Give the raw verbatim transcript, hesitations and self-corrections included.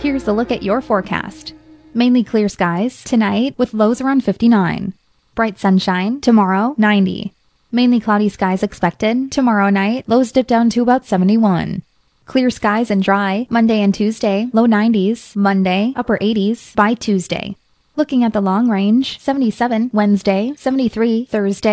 Here's a look at your forecast. Mainly clear skies tonight with lows around fifty-nine. Bright sunshine tomorrow, ninety. Mainly cloudy skies expected tomorrow night, lows dip down to about seventy-one. Clear skies and dry Monday and Tuesday, low nineties, Monday, upper eighties by Tuesday. Looking at the long range, seventy-seven Wednesday, seventy-three Thursday.